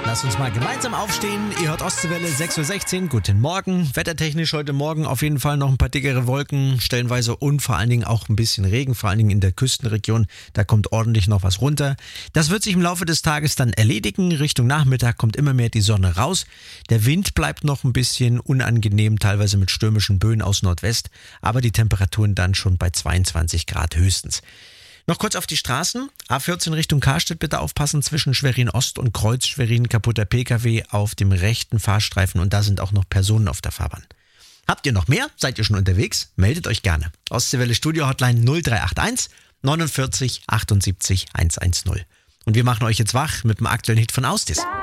Lass uns mal gemeinsam aufstehen. Ihr hört Ostseewelle 6.16 Uhr. Guten Morgen. Wettertechnisch heute Morgen auf jeden Fall noch ein paar dickere Wolken, stellenweise und vor allen Dingen auch ein bisschen Regen, vor allen Dingen in der Küstenregion. Da kommt ordentlich noch was runter. Das wird sich im Laufe des Tages dann erledigen. Richtung Nachmittag kommt immer mehr die Sonne raus. Der Wind bleibt noch ein bisschen unangenehm, teilweise mit stürmischen Böen aus Nordwest, aber die Temperaturen dann schon bei 22 Grad höchstens. Noch kurz auf die Straßen. A14 Richtung Karstedt bitte aufpassen, zwischen Schwerin Ost und Kreuz Schwerin kaputter PKW auf dem rechten Fahrstreifen und da sind auch noch Personen auf der Fahrbahn. Habt ihr noch mehr? Seid ihr schon unterwegs? Meldet euch gerne. Ostseewelle Studio Hotline 0381 49 78 110. Und wir machen euch jetzt wach mit dem aktuellen Hit von Austis.